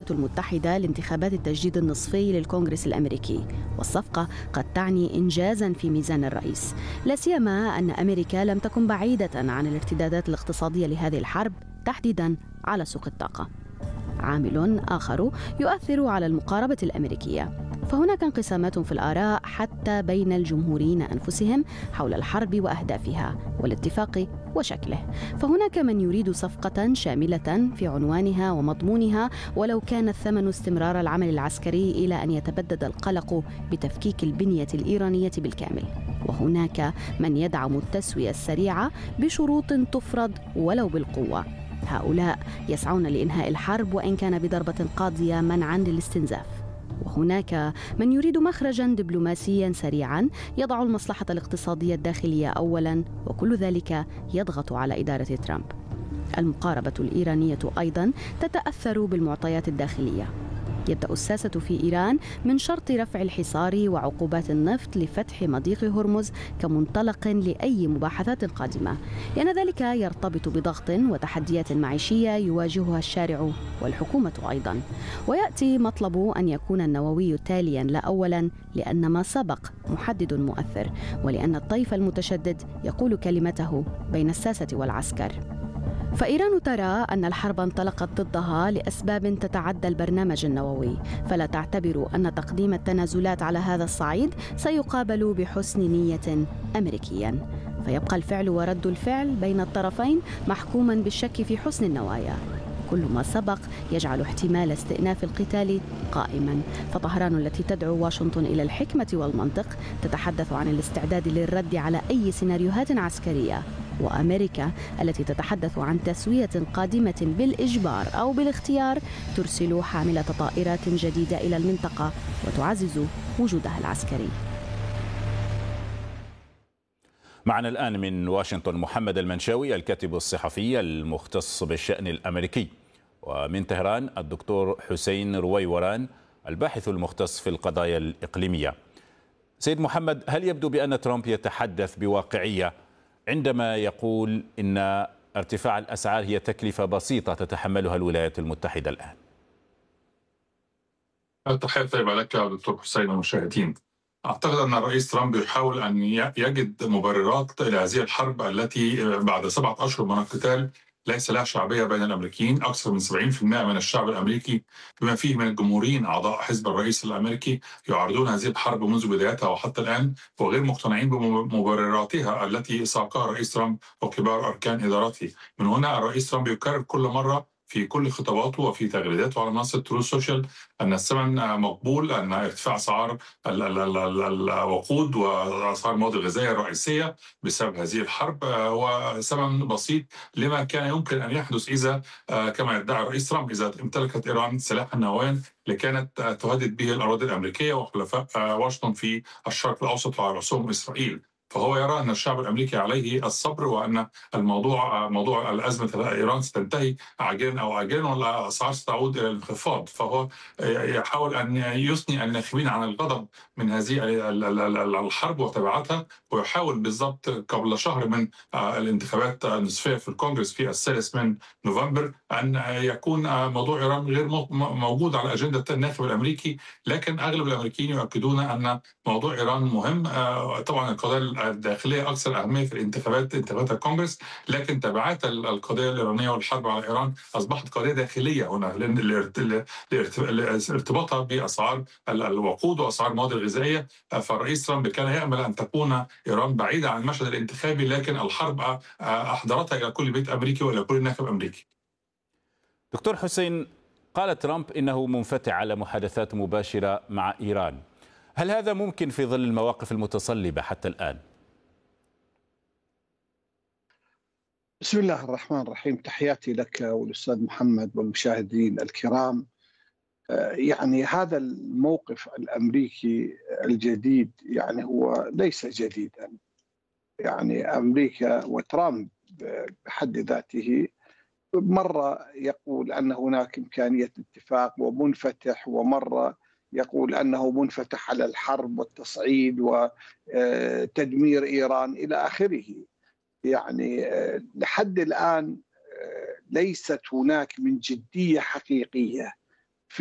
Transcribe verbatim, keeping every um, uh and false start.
الولايات المتحدة لانتخابات التجديد النصفي للكونغرس الأمريكي، والصفقة قد تعني إنجازاً في ميزان الرئيس، لا سيما أن أمريكا لم تكن بعيدة عن الارتدادات الاقتصادية لهذه الحرب، تحديداً على سوق الطاقة. عامل آخر يؤثر على المقاربة الأمريكية، فهناك انقسامات في الآراء حتى بين الجمهوريين أنفسهم حول الحرب وأهدافها والاتفاق وشكله. فهناك من يريد صفقة شاملة في عنوانها ومضمونها، ولو كان الثمن استمرار العمل العسكري إلى أن يتبدد القلق بتفكيك البنية الإيرانية بالكامل. وهناك من يدعم التسوية السريعة بشروط تفرض ولو بالقوة. هؤلاء يسعون لإنهاء الحرب وإن كان بضربة قاضية منعاً للاستنزاف. وهناك من يريد مخرجاً دبلوماسياً سريعاً يضع المصلحة الاقتصادية الداخلية أولاً، وكل ذلك يضغط على إدارة ترامب. المقاربة الإيرانية أيضاً تتأثر بالمعطيات الداخلية. يبدأ الساسة في إيران من شرط رفع الحصار وعقوبات النفط لفتح مضيق هرمز كمنطلق لأي مباحثات قادمة، لأن ذلك يرتبط بضغط وتحديات معيشية يواجهها الشارع والحكومة أيضا. ويأتي مطلب أن يكون النووي تاليا لا أولا، لأن ما سبق محدد مؤثر، ولأن الطيف المتشدد يقول كلمته بين الساسة والعسكر. فإيران ترى أن الحرب انطلقت ضدها لأسباب تتعدى البرنامج النووي، فلا تعتبر أن تقديم التنازلات على هذا الصعيد سيقابل بحسن نية أمريكيا. فيبقى الفعل ورد الفعل بين الطرفين محكوما بالشك في حسن النوايا. كل ما سبق يجعل احتمال استئناف القتال قائما. فطهران التي تدعو واشنطن إلى الحكمة والمنطق تتحدث عن الاستعداد للرد على أي سيناريوهات عسكرية، وأمريكا التي تتحدث عن تسوية قادمة بالإجبار أو بالاختيار ترسل حاملة طائرات جديدة إلى المنطقة وتعزز وجودها العسكري. معنا الآن من واشنطن محمد المنشاوي الكاتب الصحفي المختص بالشأن الأمريكي، ومن طهران الدكتور حسين رويوران الباحث المختص في القضايا الإقليمية. سيد محمد، هل يبدو بأن ترامب يتحدث بواقعية عندما يقول إن ارتفاع الأسعار هي تكلفة بسيطة تتحملها الولايات المتحدة الآن؟ التحية طيبة لك يا دكتور حسين والمشاهدين. أعتقد أن الرئيس ترامب يحاول أن يجد مبررات لهذه الحرب التي بعد سبعة أشهر من القتال ليس لها شعبية بين الأمريكيين. أكثر من سبعين بالمئة من الشعب الأمريكي بما فيه من الجمهوريين أعضاء حزب الرئيس الأمريكي يعارضون هذه الحرب منذ بدايتها وحتى الآن، وغير مقتنعين بمبرراتها التي ساقها الرئيس ترامب وكبار أركان إدارته. من هنا الرئيس ترامب يكرر كل مرة في كل خطاباته وفي تغريداته على منصة ترو سوشيال أن الثمن مقبول، أن ارتفاع أسعار الوقود وأسعار المواد الغذائية الرئيسية بسبب هذه الحرب هو ثمن بسيط لما كان يمكن أن يحدث إذا كما يدعي الرئيس ترامب إذا امتلكت إيران سلاحا نوويا لكانت تهدد به الأراضي الأمريكية وحلفاء واشنطن في الشرق الأوسط وعلى رأسهم إسرائيل. فهو يرى أن الشعب الأمريكي عليه الصبر، وأن الموضوع موضوع الأزمة إيران ستنتهي عاجلا أو آجلا والأسعار ستعود إلى الانخفاض. فهو يحاول أن يثني الناخبين عن الغضب من هذه الحرب وتبعاتها، ويحاول بالضبط قبل شهر من الانتخابات النصفية في الكونغرس في الثالث من نوفمبر أن يكون موضوع إيران غير موجود على أجندة الناخب الأمريكي. لكن أغلب الأمريكيين يؤكدون أن موضوع إيران مهم. طبعا القضايا الداخلية أكثر أهمية في الانتخابات انتخابات الكونغرس، لكن تبعات القضية الإيرانية والحرب على إيران أصبحت قضية داخلية هنا لارتباطها بأسعار الوقود وأسعار المواد الغذائية. فالرئيس ترامب كان يأمل أن تكون إيران بعيدة عن المشهد الانتخابي، لكن الحرب أحضرتها إلى كل بيت أمريكي وإلى كل ناخب أمريكي. دكتور حسين، قال ترامب إنه منفتح على محادثات مباشرة مع إيران. هل هذا ممكن في ظل المواقف المتصلبة حتى الآن؟ بسم الله الرحمن الرحيم. تحياتي لك والأستاذ محمد والمشاهدين الكرام. يعني هذا الموقف الأمريكي الجديد يعني هو ليس جديدا. يعني أمريكا وترامب بحد ذاته مرة يقول أن هناك إمكانية اتفاق ومنفتح، ومرة يقول أنه منفتح على الحرب والتصعيد وتدمير إيران إلى آخره. يعني لحد الآن ليست هناك من جدية حقيقية